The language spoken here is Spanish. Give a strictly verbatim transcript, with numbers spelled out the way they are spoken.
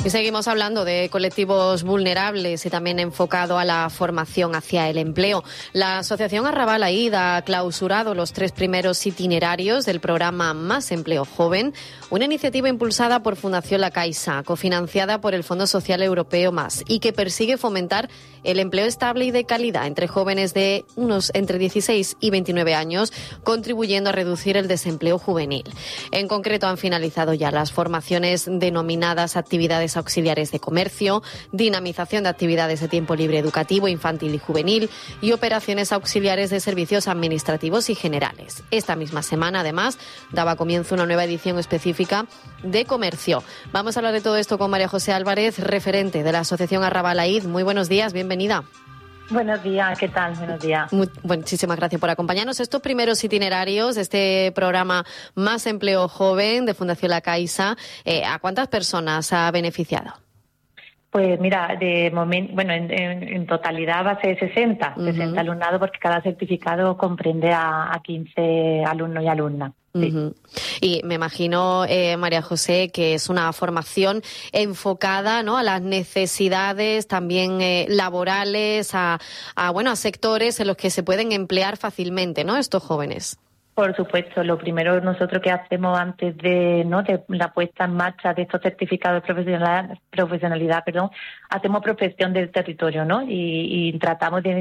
Y seguimos hablando de colectivos vulnerables y también enfocado a la formación hacia el empleo. La Asociación Arrabal Aid ha clausurado los tres primeros itinerarios del programa Más Empleo Joven, una iniciativa impulsada por Fundación La Caixa, cofinanciada por el Fondo Social Europeo Más, y que persigue fomentar el empleo estable y de calidad entre jóvenes de unos entre dieciséis y veintinueve años, contribuyendo a reducir el desempleo juvenil. En concreto, han finalizado ya las formaciones denominadas actividades auxiliares de comercio, dinamización de actividades de tiempo libre educativo, infantil y juvenil y operaciones auxiliares de servicios administrativos y generales. Esta misma semana, además, daba comienzo una nueva edición específica de comercio. Vamos a hablar de todo esto con María José Álvarez, referente de la Asociación Arrabal Aid. Muy buenos días, bienvenida. Buenos días, ¿qué tal? Buenos días. Muy, muchísimas gracias por acompañarnos. Estos primeros itinerarios, este programa Más Empleo Joven de Fundación La Caixa, eh, ¿a cuántas personas ha beneficiado? Pues mira, de momento, bueno, en, en, en totalidad va a ser sesenta, uh-huh. sesenta alumnados, porque cada certificado comprende a, a quince alumnos y alumnas. Sí. Uh-huh. Y me imagino, eh, María José, que es una formación enfocada, ¿no?, a las necesidades también eh, laborales, a, a bueno, a sectores en los que se pueden emplear fácilmente, ¿no?, estos jóvenes. Por supuesto, lo primero nosotros que hacemos antes de no de la puesta en marcha de estos certificados de profesionalidad, profesionalidad perdón, hacemos prospección del territorio, ¿no? Y, y tratamos de